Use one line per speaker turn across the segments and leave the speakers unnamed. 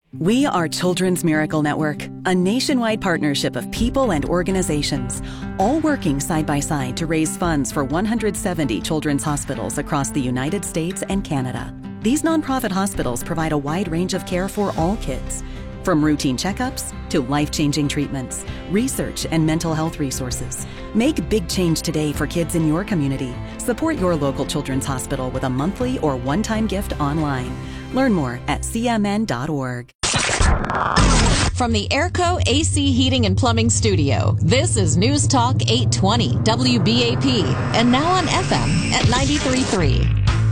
We are Children's Miracle Network, a nationwide partnership of people and organizations, all working side by side to raise funds for 170 children's hospitals across the United States and Canada. These nonprofit hospitals provide a wide range of care for all kids, from routine checkups to life-changing treatments, research, and mental health resources. Make big change today for kids in your community. Support your local children's hospital with a monthly or one-time gift online. Learn more at cmn.org.
From the Airco AC Heating and Plumbing Studio, this is News Talk 820 WBAP, and now on FM at 93.3.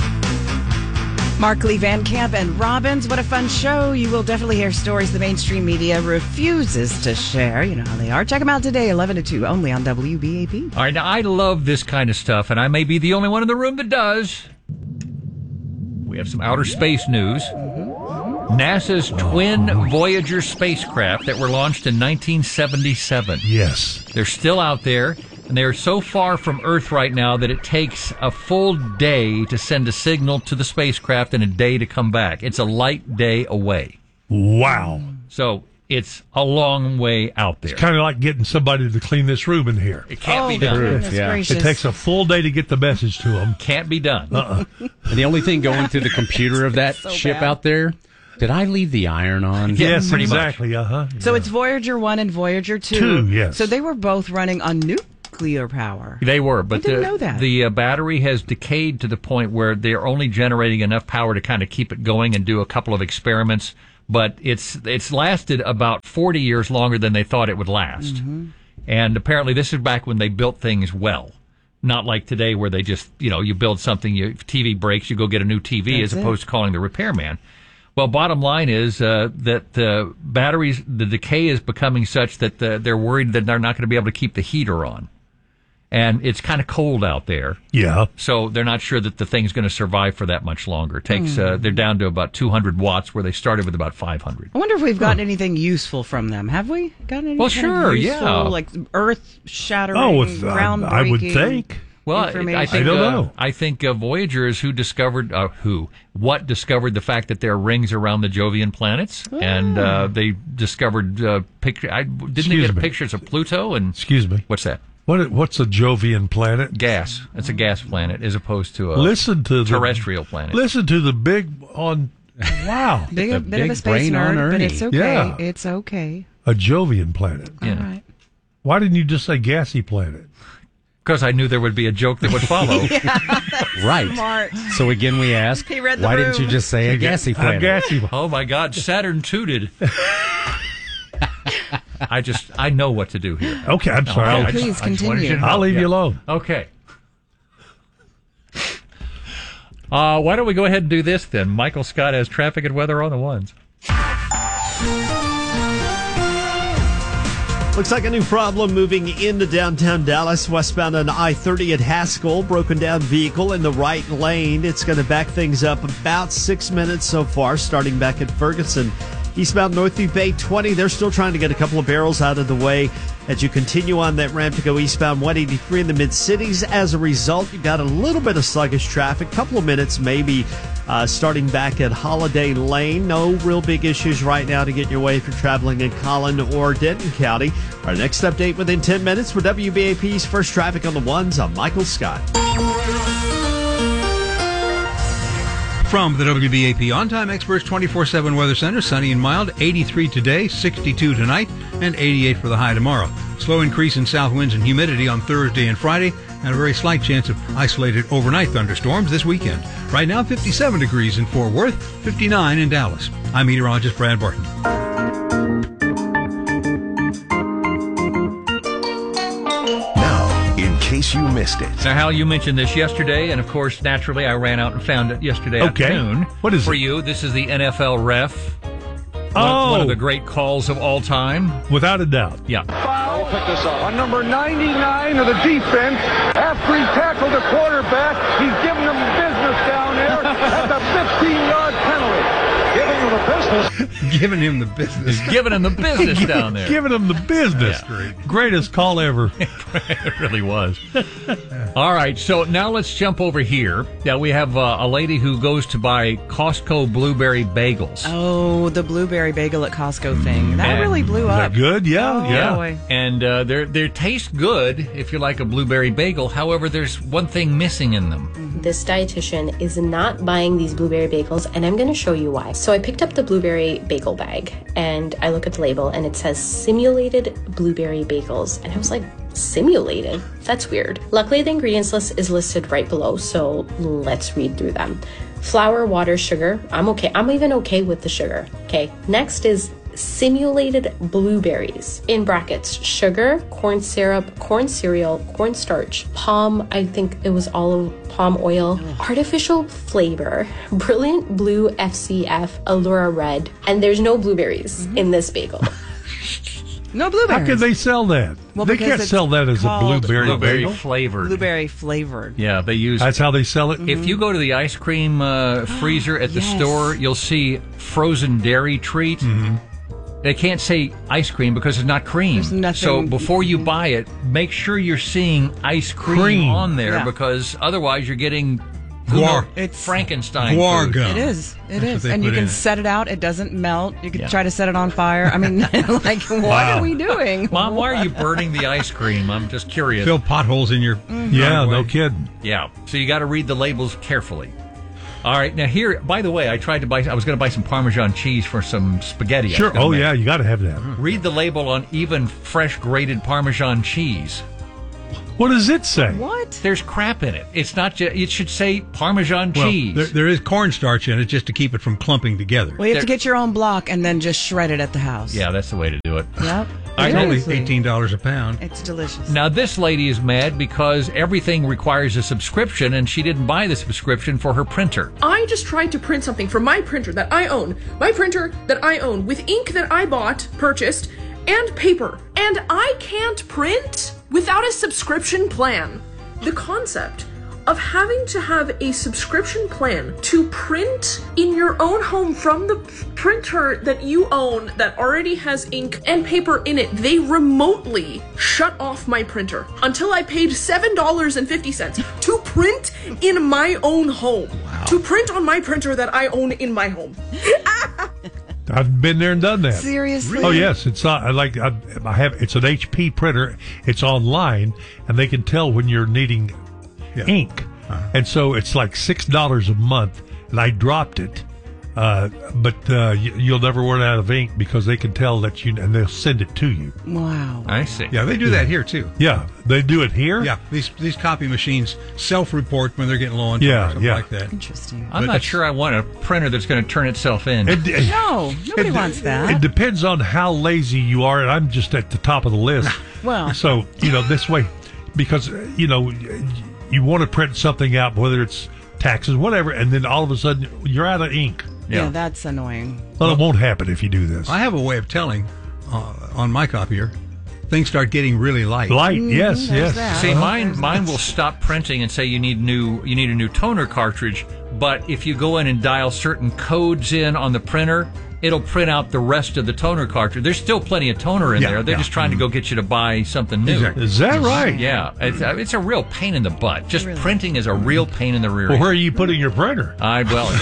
Mark Lee Van Camp and Robbins, what a fun show. You will definitely hear stories the mainstream media refuses to share. You know how they are. Check them out today, 11 to 2, only on WBAP.
All right, now I love this kind of stuff, and I may be the only one in the room that does. We have some outer space news. NASA's twin Voyager spacecraft that were launched in 1977.
Yes.
They're still out there, and they're so far from Earth right now that it takes a full day to send a signal to the spacecraft and a day to come back. It's a light day away.
Wow.
So it's a long way out there.
It's kind of like getting somebody to clean this room in here.
It can't be done.
It takes a full day to get the message to them.
Can't be done.
And the only thing going through the computer of that ship out there, did I leave the iron on?
Yes,
pretty
exactly.
much.
So it's Voyager 1 and Voyager 2.
2, yes.
So they were both running on nuclear power.
They were, but
I didn't know that.
The battery has decayed to the point where they're only generating enough power to kind of keep it going and do a couple of experiments. But it's lasted about 40 years longer than they thought it would last. Mm-hmm. And apparently this is back when they built things well. Not like today where they just, you build something, if TV breaks, you go get a new TV as opposed to calling the repairman. Well, bottom line is that the batteries, the decay is becoming such that they're worried that they're not going to be able to keep the heater on. And it's kind of cold out there.
Yeah.
So they're not sure that the thing's going to survive for that much longer. It takes, they're down to about 200 watts where they started with about 500.
I wonder if we've gotten anything useful from them. Have we gotten anything
sure,
useful, like earth-shattering, groundbreaking?
I would think.
Well, I think,
I don't know.
I think Voyager is what discovered the fact that there are rings around the Jovian planets, and they discovered didn't they get pictures of Pluto? And
excuse me,
what's that?
What's a Jovian planet?
Gas. It's a gas planet as opposed to a terrestrial planet.
Listen to the big on. Wow,
bit of a space nerd, but it's okay. Yeah. It's okay.
A Jovian planet.
Yeah. All right.
Why didn't you just say gassy planet?
Because I knew there would be a joke that would follow.
Right.
Smart.
So again, we ask, why didn't you just say a gassy planet?
Oh my God, Saturn tooted. I know what to do here.
Okay, I'm sorry.
Please continue.
I'll leave you alone.
Okay. Why don't we go ahead and do this then? Michael Scott has traffic and weather on the ones.
Looks like a new problem moving into downtown Dallas, westbound on I-30 at Haskell. Broken down vehicle in the right lane. It's going to back things up about 6 minutes so far, starting back at Ferguson. Eastbound Northview Bay 20, they're still trying to get a couple of barrels out of the way as you continue on that ramp to go eastbound 183 in the mid-cities. As a result, you've got a little bit of sluggish traffic, couple of minutes maybe starting back at Holiday Lane. No real big issues right now to get your way if you're traveling in Collin or Denton County. Our next update within 10 minutes for WBAP's First Traffic on the Ones. I'm Michael Scott.
From the WBAP On-Time Experts 24/7 Weather Center, sunny and mild, 83 today, 62 tonight, and 88 for the high tomorrow. Slow increase in south winds and humidity on Thursday and Friday, and a very slight chance of isolated overnight thunderstorms this weekend. Right now, 57 degrees in Fort Worth, 59 in Dallas. I'm meteorologist Brad Barton.
In case you missed it.
Now, Hal, you mentioned this yesterday, and of course, naturally, I ran out and found it yesterday afternoon.
What is
for
it?
you? This is the NFL ref. One of the great calls of all time.
Without a doubt.
Yeah.
Foul. Pick this up. On number 99 of the defense, after he tackled the quarterback, he's giving him business down there at the 15-yard penalty. Giving him the business.
Giving him the business.
He's giving him the business down there.
Giving them the business.
Yeah.
Greatest call ever.
It really was. All right, so now let's jump over here. Yeah, we have a lady who goes to buy Costco blueberry bagels.
Oh, the blueberry bagel at Costco thing. That really blew up.
They're good, yeah,
Oh,
yeah.
boy.
And they taste good if you like a blueberry bagel. However, there's one thing missing in them.
This dietitian is not buying these blueberry bagels, and I'm going to show you why. So I picked up the blueberry bagel bag, and I look at the label, and it says simulated blueberry bagels. And I was like, simulated? That's weird. Luckily, the ingredients list is listed right below, so let's read through them. Flour, water, sugar. I'm okay. I'm even okay with the sugar. Okay. Next is simulated blueberries, in brackets, sugar, corn syrup, corn cereal, cornstarch, I think it was olive palm oil, artificial flavor, brilliant blue FCF, Allura red, and there's no blueberries in this bagel.
No blueberries.
How can they sell that?
Well,
they
because
can't
it's
sell that as a
called
blueberry bagel.
flavored.
Blueberry flavored.
Yeah, they use.
That's how they sell it?
If you go to the ice cream freezer at the store, you'll see frozen dairy treat. They can't say ice cream because it's not cream.
There's nothing.
So before you buy it, make sure you're seeing ice cream on there,
Yeah.
because otherwise you're getting
Guar.
It's
Frankenstein
Guar
food.
gum.
It is. It
That's
is.
what they
And you
put
can
in it.
set it out. It doesn't melt. You can
Yeah.
try to set it on fire. I mean, like, what
Wow.
are we doing?
Mom, why are you burning the ice cream? I'm just curious.
Fill potholes in your
Yeah,
driveway.
no kidding.
Yeah, so you got to read the labels carefully. All right, now here, by the way, I was going to buy some Parmesan cheese for some spaghetti. I was
Sure.
gonna
Oh,
make.
yeah, you got to have that.
Read the label on even fresh grated Parmesan cheese.
What does it say?
What?
There's crap in it. It's not just, it should say Parmesan
Well,
cheese.
there is cornstarch in it just to keep it from clumping together.
Well, you have to get your own block and then just shred it at the house.
Yeah, that's the way to do it.
Yep.
I
It's
know.
only
Seriously.
$18 a pound.
It's delicious.
Now, this lady is mad because everything requires a subscription, and she didn't buy the subscription for her printer.
I just tried to print something from my printer that I own. My printer that I own with ink that I purchased, and paper. And I can't print without a subscription plan. The concept of having to have a subscription plan to print in your own home from the printer that you own that already has ink and paper in it, they remotely shut off my printer until I paid $7.50 to print in my own home. Wow. To print on my printer that I own in my home.
I've been there and done that.
Seriously?
Oh yes, it's I have. It's an HP printer. It's online, and they can tell when you're needing ink, and so it's like $6 a month. And I dropped it, but you'll never run out of ink because they can tell that and they'll send it to you.
Wow.
I see.
Yeah, they do that here too.
Yeah, they do it here.
Yeah, these copy machines self-report when they're getting low on time or something like that.
Interesting.
I'm not sure I want a printer that's going to turn itself in.
No, nobody wants that.
It depends on how lazy you are, and I'm just at the top of the list.
Well.
So, this way, because, you want to print something out, whether it's taxes, whatever, and then all of a sudden you're out of ink.
Yeah, that's annoying.
Well, it won't happen if you do this.
I have a way of telling on my copier. Things start getting really light.
Light, yes, yes.
See, mine will stop printing and say you need a new toner cartridge. But if you go in and dial certain codes in on the printer, it'll print out the rest of the toner cartridge. There's still plenty of toner in there. They're just trying to go get you to buy something new.
Exactly.
Is that right?
Yeah, it's a real pain in the butt. Just printing is a real pain in the rear.
Well, where are you putting your printer?
A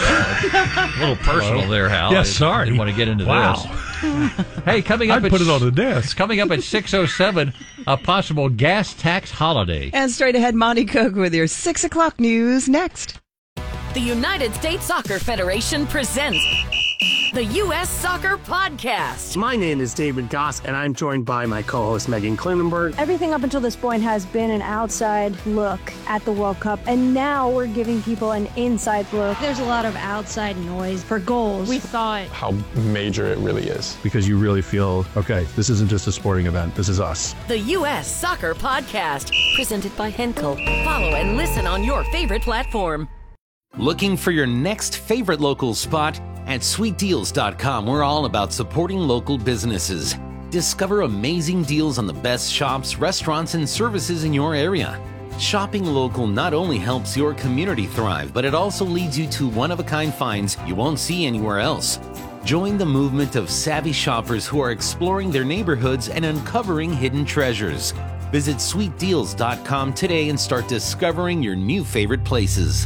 little personal there, Hal.
Yes, sorry.
I didn't want to get into this. Hey, coming up,
I'd put it on the desk.
Coming up at 6:07, a possible gas tax holiday.
And straight ahead, Monty Cook with your 6 o'clock news next.
The United States Soccer Federation presents the U.S. Soccer Podcast.
My name is David Goss, and I'm joined by my co-host Megan Klinenberg.
Everything up until this point has been an outside look at the World Cup, and now we're giving people an inside look. There's a lot of outside noise for goals. We thought
how major it really is, because you really feel, okay, this isn't just a sporting event, this is us.
The U.S. Soccer Podcast, presented by Henkel. Follow and listen on your favorite platform.
Looking for your next favorite local spot? At sweetdeals.com, we're all about supporting local businesses. Discover amazing deals on the best shops, restaurants, and services in your area. Shopping local not only helps your community thrive, but it also leads you to one-of-a-kind finds you won't see anywhere else. Join the movement of savvy shoppers who are exploring their neighborhoods and uncovering hidden treasures. Visit sweetdeals.com today and start discovering your new favorite places.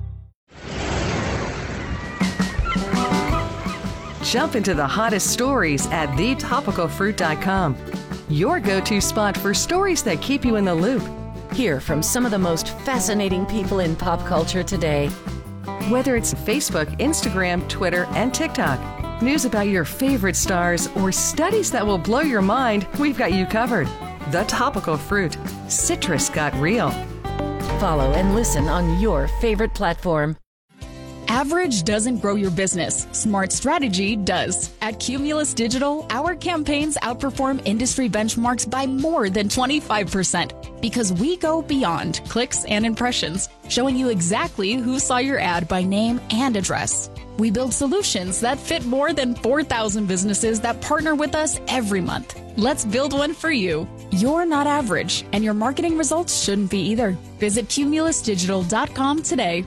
Jump into the hottest stories at thetopicalfruit.com. Your go-to spot for stories that keep you in the loop.
Hear from some of the most fascinating people in pop culture today.
Whether it's Facebook, Instagram, Twitter, and TikTok, news about your favorite stars, or studies that will blow your mind, we've got you covered. The Topical Fruit. Citrus got real.
Follow and listen on your favorite platform.
Average doesn't grow your business. Smart strategy does. At Cumulus Digital, our campaigns outperform industry benchmarks by more than 25% because we go beyond clicks and impressions, showing you exactly who saw your ad by name and address. We build solutions that fit more than 4,000 businesses that partner with us every month. Let's build one for you. You're not average, and your marketing results shouldn't be either. Visit cumulusdigital.com today.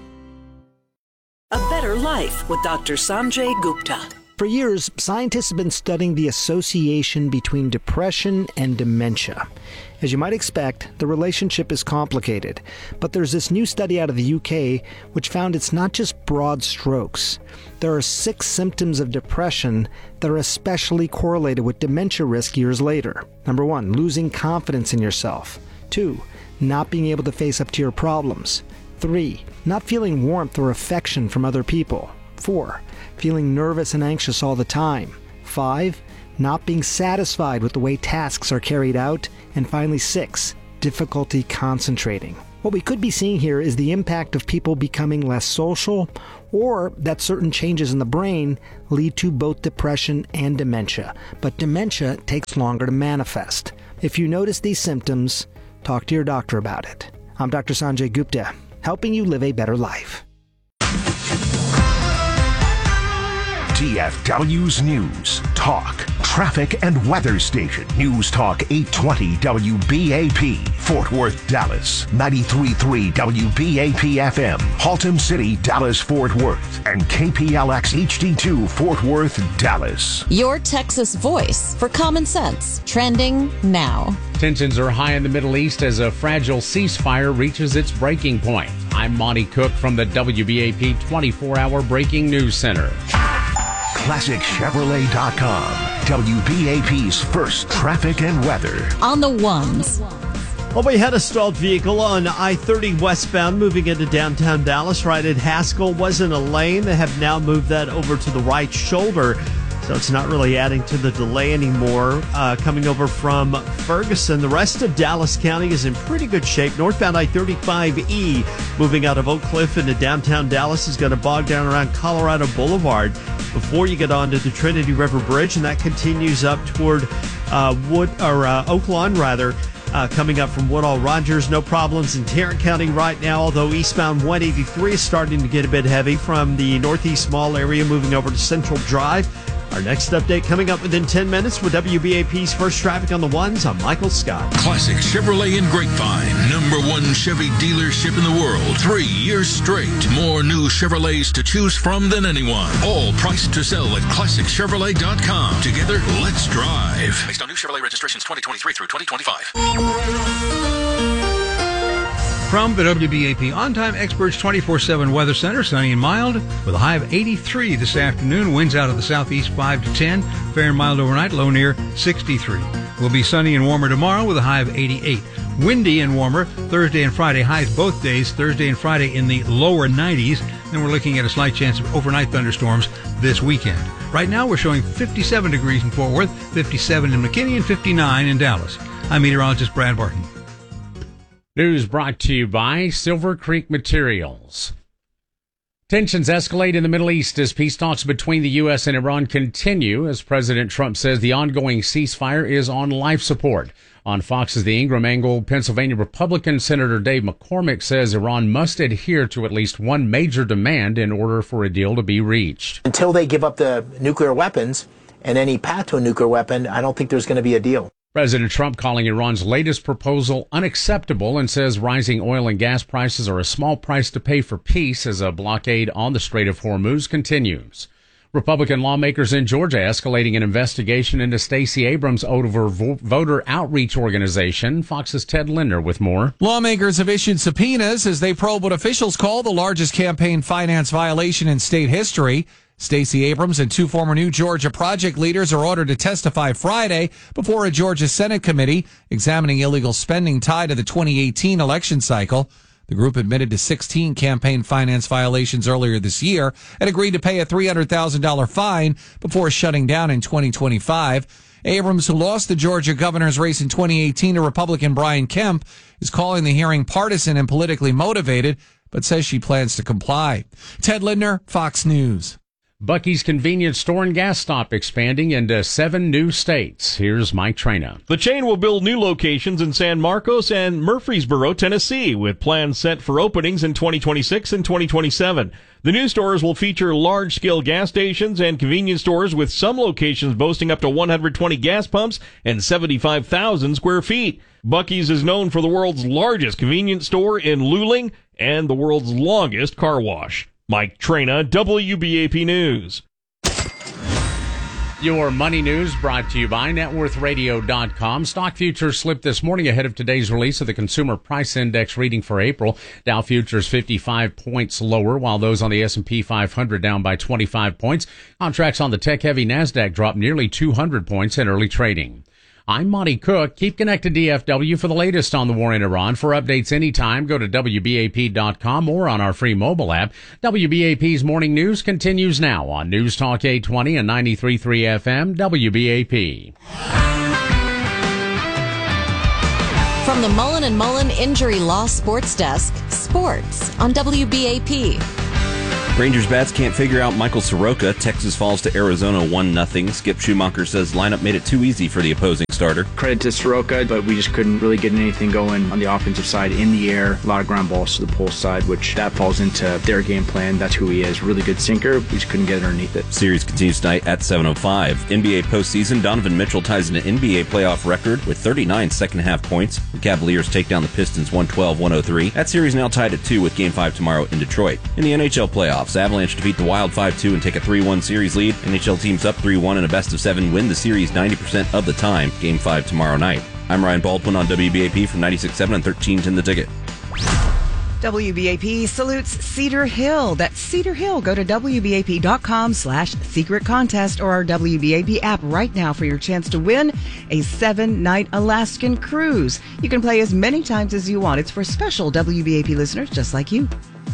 A Better Life with Dr. Sanjay Gupta.
For years, scientists have been studying the association between depression and dementia. As you might expect, the relationship is complicated, but there's this new study out of the UK which found it's not just broad strokes. There are 6 symptoms of depression that are especially correlated with dementia risk years later. Number 1, losing confidence in yourself. 2, not being able to face up to your problems. 3, not feeling warmth or affection from other people. 4, feeling nervous and anxious all the time. 5, not being satisfied with the way tasks are carried out. And finally 6, difficulty concentrating. What we could be seeing here is the impact of people becoming less social, or that certain changes in the brain lead to both depression and dementia. But dementia takes longer to manifest. If you notice these symptoms, talk to your doctor about it. I'm Dr. Sanjay Gupta, helping you live a better life.
DFW's News, Talk, Traffic and Weather Station. News Talk 820 WBAP, Fort Worth, Dallas. 93.3 WBAP FM, Haltom City, Dallas, Fort Worth. And KPLX HD2, Fort Worth, Dallas.
Your Texas voice for common sense. Trending now.
Tensions are high in the Middle East as a fragile ceasefire reaches its breaking point. I'm Monty Cook from the WBAP 24-hour Breaking News Center.
ClassicChevrolet.com, WBAP's first traffic and weather.
On the ones.
Well, we had a stalled vehicle on I-30 westbound moving into downtown Dallas right at Haskell. Wasn't a lane. They have now moved that over to the right shoulder, so it's not really adding to the delay anymore. Coming over from Ferguson, the rest of Dallas County is in pretty good shape. Northbound I-35E moving out of Oak Cliff into downtown Dallas is going to bog down around Colorado Boulevard before you get onto the Trinity River Bridge, and that continues up toward Oak Lawn, coming up from Woodall Rogers. No problems in Tarrant County right now, although eastbound 183 is starting to get a bit heavy from the Northeast Mall area moving over to Central Drive. Our next update coming up within 10 minutes with WBAP's First Traffic on the Ones. I'm Michael Scott.
Classic Chevrolet in Grapevine, #1 Chevy dealership in the world. 3 years straight. More new Chevrolets to choose from than anyone. All priced to sell at ClassicChevrolet.com. Together, let's drive. Based on new Chevrolet registrations 2023 through 2025.
From the WBAP On-Time Experts 24/7 Weather Center, sunny and mild with a high of 83 this afternoon. Winds out of the southeast 5 to 10. Fair and mild overnight, low near 63. Will be sunny and warmer tomorrow with a high of 88. Windy and warmer Thursday and Friday, highs both days. Thursday and Friday in the lower 90s. Then we're looking at a slight chance of overnight thunderstorms this weekend. Right now we're showing 57 degrees in Fort Worth, 57 in McKinney, and 59 in Dallas. I'm meteorologist Brad Barton.
News brought to you by Silver Creek Materials. Tensions escalate in the Middle East as peace talks between the U.S. and Iran continue, as President Trump says the ongoing ceasefire is on life support. On Fox's The Ingram Angle, Pennsylvania Republican Senator Dave McCormick says Iran must adhere to at least one major demand in order for a deal to be reached.
Until they give up the nuclear weapons and any path to a nuclear weapon, I don't think there's going to be a deal.
President Trump calling Iran's latest proposal unacceptable and says rising oil and gas prices are a small price to pay for peace as a blockade on the Strait of Hormuz continues. Republican lawmakers in Georgia escalating an investigation into Stacey Abrams over voter outreach organization. Fox's Ted Linder with more.
Lawmakers have issued subpoenas as they probe what officials call the largest campaign finance violation in state history. Stacey Abrams and 2 former New Georgia Project leaders are ordered to testify Friday before a Georgia Senate committee examining illegal spending tied to the 2018 election cycle. The group admitted to 16 campaign finance violations earlier this year and agreed to pay a $300,000 fine before shutting down in 2025. Abrams, who lost the Georgia governor's race in 2018 to Republican Brian Kemp, is calling the hearing partisan and politically motivated, but says she plans to comply. Ted Lindner, Fox News.
Buc-ee's convenience store and gas stop expanding into 7 new states. Here's Mike Traina.
The chain will build new locations in San Marcos and Murfreesboro, Tennessee, with plans set for openings in 2026 and 2027. The new stores will feature large-scale gas stations and convenience stores, with some locations boasting up to 120 gas pumps and 75,000 square feet. Buc-ee's is known for the world's largest convenience store in Luling and the world's longest car wash. Mike Traina, WBAP News.
Your money news brought to you by NetWorthRadio.com. Stock futures slipped this morning ahead of today's release of the Consumer Price Index reading for April. Dow futures 55 points lower, while those on the S&P 500 down by 25 points. Contracts on the tech-heavy NASDAQ dropped nearly 200 points in early trading. I'm Monty Cook. Keep connected to DFW for the latest on the war in Iran. For updates anytime, go to WBAP.com or on our free mobile app. WBAP's Morning News continues now on News Talk 820 and 93.3 FM, WBAP.
From the Mullen & Mullen Injury Law Sports Desk, sports on WBAP.
Rangers bats can't figure out Michael Soroka. Texas falls to Arizona 1-0. Skip Schumacher says lineup made it too easy for the opposing starter.
Credit to Soroka, but we just couldn't really get anything going on the offensive side in the air. A lot of ground balls to the pull side, which that falls into their game plan. That's who he is. Really good sinker. We just couldn't get underneath it.
Series continues tonight at 7:05. NBA postseason, Donovan Mitchell ties an NBA playoff record with 39 second-half points. The Cavaliers take down the Pistons 112-103. That series now tied at 2 with Game 5 tomorrow in Detroit. In the NHL playoffs, Avalanche defeat the Wild 5-2 and take a 3-1 series lead. NHL teams up 3-1 in a best-of-7 win the series 90% of the time. Game 5 tomorrow night. I'm Ryan Baldwin on WBAP from 96.7 and 1310 The Ticket.
WBAP salutes Cedar Hill. That's Cedar Hill. Go to WBAP.com/secret contest or our WBAP app right now for your chance to win a 7-night Alaskan cruise. You can play as many times as you want. It's for special WBAP listeners just like you.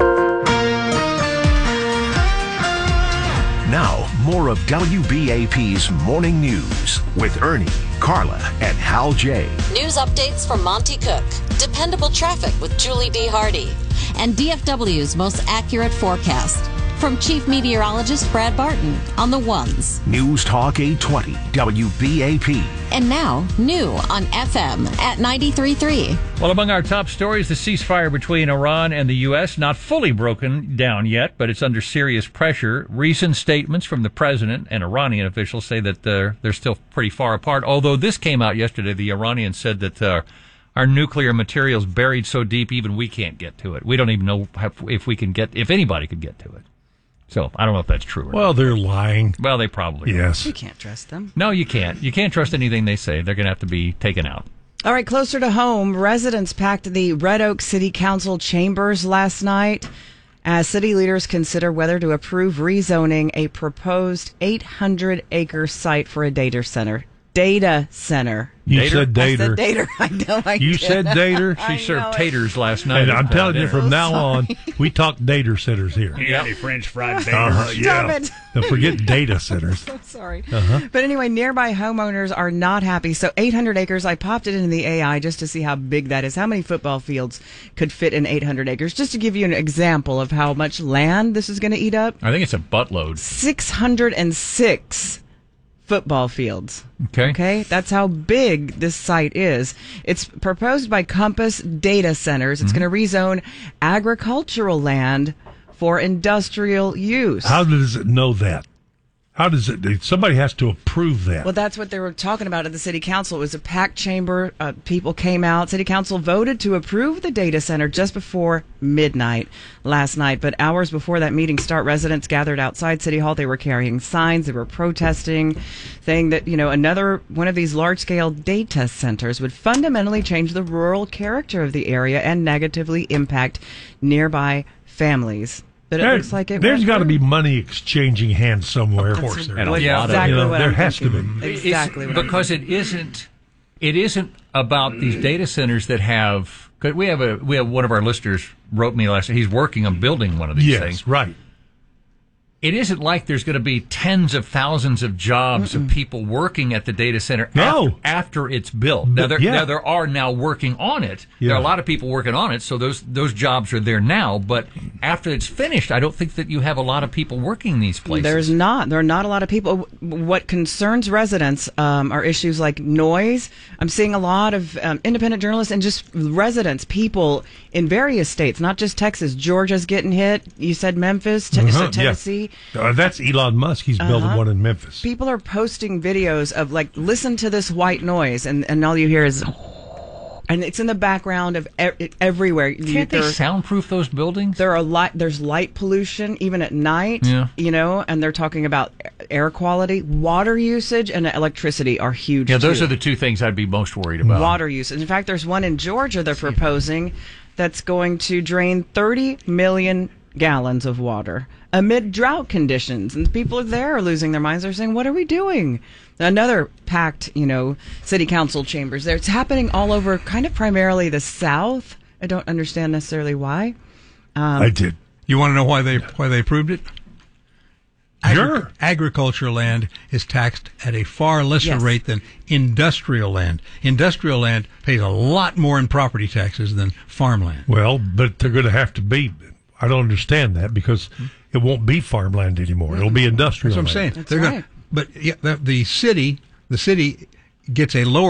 Now, more of WBAP's Morning News with Ernie, Carla, and Hal J.
News updates from Monty Cook, dependable traffic with Julie D. Hardy, and DFW's most accurate forecast from Chief Meteorologist Brad Barton on the ones.
News Talk 820 WBAP.
And now, new on FM at 93.3.
Well, among our top stories, the ceasefire between Iran and the U.S. not fully broken down yet, but it's under serious pressure. Recent statements from the president and Iranian officials say that they're still pretty far apart, although this came out yesterday. The Iranians said that our nuclear material's buried so deep even we can't get to it. We don't even know if anybody could get to it. So, I don't know if that's true or not.
Well, they're lying.
Well, they probably
Yes.
You can't trust them.
No, you can't. You can't trust anything they say. They're going to have to be taken out.
All right, closer to home, residents packed the Red Oak City Council chambers last night as city leaders consider whether to approve rezoning a proposed 800-acre site for a data center. Data center.
You said dater.
I said dater. I know I
You
did.
said dater.
She served taters last night.
And I'm telling you,
dinner.
from now on, we talk data centers here.
You got any French fried taters?
Stop it.
Don't forget data centers.
So sorry.
Uh-huh.
But anyway, nearby homeowners are not happy. So 800 acres, I popped it into the AI just to see how big that is. How many football fields could fit in 800 acres? Just to give you an example of how much land this is going to eat up.
I think it's a buttload.
606 football fields. Okay, that's how big this site is. It's proposed by Compass Data Centers. It's going to rezone agricultural land for industrial use.
How does it know that? How does it? Somebody has to approve that.
Well, that's what they were talking about at the city council. It was a packed chamber. People came out. City council voted to approve the data center just before midnight last night. But hours before that meeting start, residents gathered outside City Hall. They were carrying signs. They were protesting, saying that, another one of these large-scale data centers would fundamentally change the rural character of the area and negatively impact nearby families. But it looks like
there's got to be money exchanging hands somewhere. Of course, there has to be.
Exactly,
because it isn't about these data centers that have. Cause we have one of our listeners wrote me last night. He's working on building one of these things.
Yes, right.
It isn't like there's going to be tens of thousands of jobs of people working at the data center after it's built. Now there are now working on it.
Yeah.
There are a lot of people working on it, so those jobs are there now. But after it's finished, I don't think that you have a lot of people working these places.
There are not a lot of people. What concerns residents are issues like noise. I'm seeing a lot of independent journalists and just residents, people in various states, not just Texas. Georgia's getting hit. You said Memphis, Tennessee.
Yeah. That's Elon Musk. He's building one in Memphis.
People are posting videos of listen to this white noise, and all you hear is, and it's in the background of everywhere.
Can't they soundproof those buildings?
There's light pollution even at night.
Yeah.
And they're talking about air quality, water usage, and electricity are huge.
Yeah, those are the two things I'd be most worried about.
Water usage. In fact, there's one in Georgia they're proposing that's going to drain 30 million gallons of water amid drought conditions, and people there are losing their minds. They're saying, what are we doing? Another packed, city council chambers there. It's happening all over, kind of primarily the South. I don't understand necessarily why.
I did.
You want to know why they approved it?
Sure.
Agricultural land is taxed at a far lesser rate than industrial land. Industrial land pays a lot more in property taxes than farmland.
Well, but they're going to have to be. I don't understand that because it won't be farmland anymore. It'll be industrial.
That's what I'm saying.
That's right.
But the city gets a lower